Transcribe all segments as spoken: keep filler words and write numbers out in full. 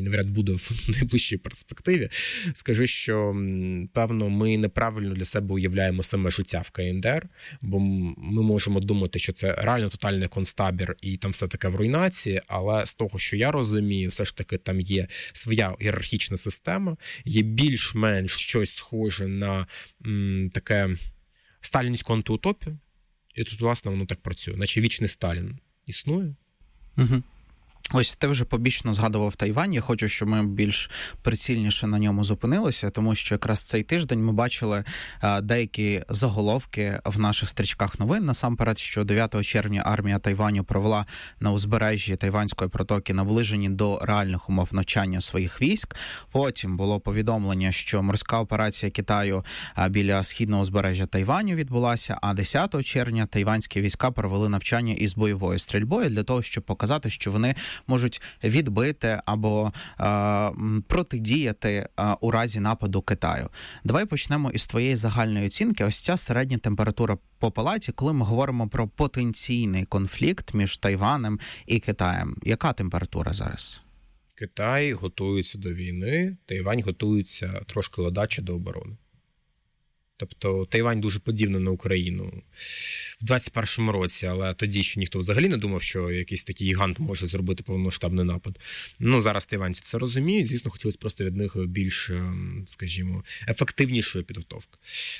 навряд буде в найближчій перспективі, скажу, що, певно, ми неправильно для себе уявляємо саме життя в КНДР, бо ми можемо думати, що це реально тотальний концтабір і там все таке в руйнації, але з того, що я розумію, все ж таки там є своя ієрархічна система, є більш-менш щось схоже на м, таке сталінську антиутопію, і тут, власне, воно так працює, наче вічний Сталін існує. Угу. Ось ти вже побічно згадував Тайвань. Я хочу, щоб ми більш прицільніше на ньому зупинилися, тому що якраз цей тиждень ми бачили а, деякі заголовки в наших стрічках новин. Насамперед, що дев'ятого червня армія Тайваню провела на узбережжі Тайванської протоки наближені до реальних умов навчання своїх військ. Потім було повідомлення, що морська операція Китаю а, біля східного узбережжя Тайваню відбулася, а десятого червня тайванські війська провели навчання із бойовою стрільбою для того, щоб показати, що вони можуть відбити або е, протидіяти е, у разі нападу Китаю. Давай почнемо із твоєї загальної оцінки. Ось ця середня температура по палаті, коли ми говоримо про потенційний конфлікт між Тайванем і Китаєм. Яка температура зараз? Китай готується до війни, Тайвань готується трошки ледаче до оборони. Тобто Тайвань дуже подібний на Україну в двадцять першому році, але тоді ще ніхто взагалі не думав, що якийсь такий гігант може зробити повномасштабний напад. Ну, зараз тайванці це розуміють, звісно, хотілося просто від них більш, скажімо, ефективнішої підготовки.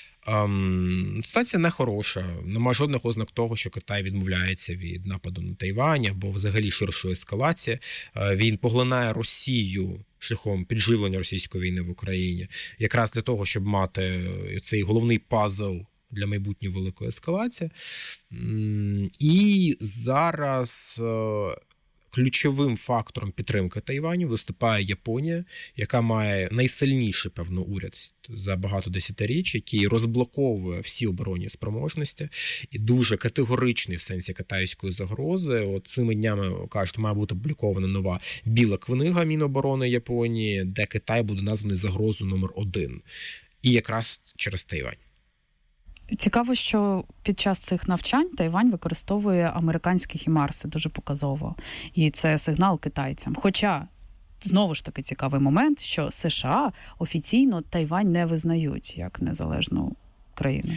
Um, ситуація не хороша, немає жодних ознак того, що Китай відмовляється від нападу на Тайвань або взагалі ширшої ескалації. Uh, він поглинає Росію шляхом підживлення російської війни в Україні, якраз для того, щоб мати цей головний пазл для майбутньої великої ескалації. Um, і зараз uh, ключовим фактором підтримки Тайваню виступає Японія, яка має найсильніший, певно, уряд за багато десятиріч, який розблоковує всі оборонні спроможності і дуже категоричний в сенсі китайської загрози. От цими днями, кажуть, має бути опублікована нова біла книга Міноборони Японії, де Китай буде названий загрозою номер один. І якраз через Тайвань. Цікаво, що під час цих навчань Тайвань використовує американські хімарси дуже показово. І це сигнал китайцям. Хоча, знову ж таки, цікавий момент, що США офіційно Тайвань не визнають як незалежну країну.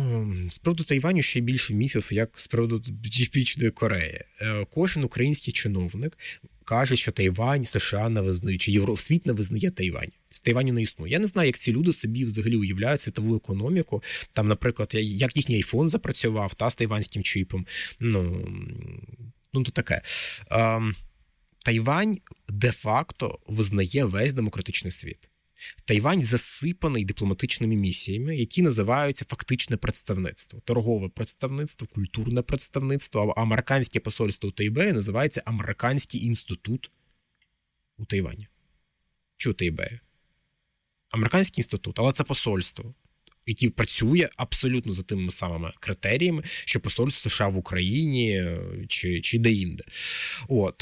З приводу Тайваню ще більше міфів, як з приводу Північної Кореї. Кожен український чиновник каже, що Тайвань, США не визнають, чи Євросвіт не визнає Тайвань. З Тайваню не існує. Я не знаю, як ці люди собі взагалі уявляють світову економіку. Там, наприклад, як їхній айфон запрацював, та з тайванським чіпом. Ну, ну то таке. Ем, Тайвань де-факто визнає весь демократичний світ. Тайвань засипаний дипломатичними місіями, які називаються фактичне представництво. Торгове представництво, культурне представництво, а американське посольство у Тайбеї називається Американський інститут у Тайвані. Чи у Тайбеї? Американський інститут, але це посольство, яке працює абсолютно за тими самими критеріями, що посольство США в Україні чи, чи де-інде. От.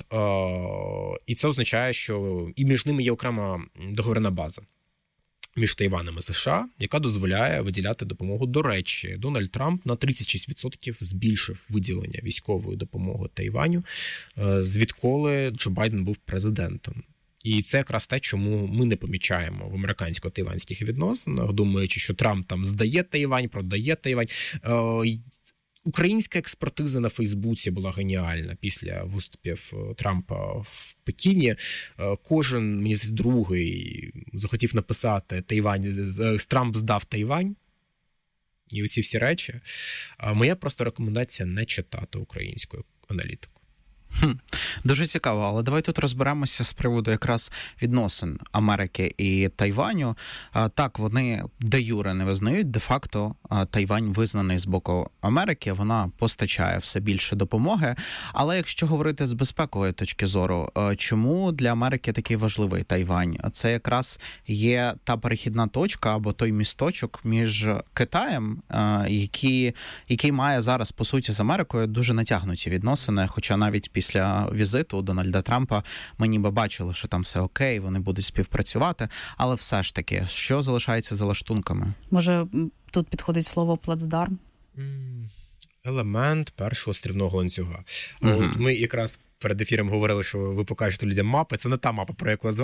Е- і це означає, що і між ними є окрема договірна база між Тайваном і США, яка дозволяє виділяти допомогу. До речі, Дональд Трамп на тридцять шість відсотків збільшив виділення військової допомоги Тайваню, е- звідколи Джо Байден був президентом. І це якраз те, чому ми не помічаємо в американсько-тайванських відносинах, думаючи, що Трамп там здає Тайвань, продає Тайвань. Е, українська експертиза на Фейсбуці була геніальна після виступів Трампа в Пекіні. Е, кожен, мені здається, другий захотів написати Тайвань, Трамп здав Тайвань. І оці всі речі. А моя просто рекомендація не читати українську аналітику. Хм, дуже цікаво, але давай тут розберемося з приводу якраз відносин Америки і Тайваню. Так, вони де-юре не визнають, де-факто Тайвань визнаний з боку Америки, вона постачає все більше допомоги. Але якщо говорити з безпекової точки зору, чому для Америки такий важливий Тайвань? Це якраз є та перехідна точка або той місточок між Китаєм, який, який має зараз, по суті, з Америкою дуже натягнуті відносини, хоча навіть після візиту Дональда Трампа ми ніби бачили, що там все окей, вони будуть співпрацювати, але все ж таки, що залишається за лаштунками? Може, тут підходить слово плацдарм? Елемент першого острівного ланцюга. Mm-hmm. От ми якраз перед ефіром говорили, що ви покажете людям мапи. Це не та мапа, про яку я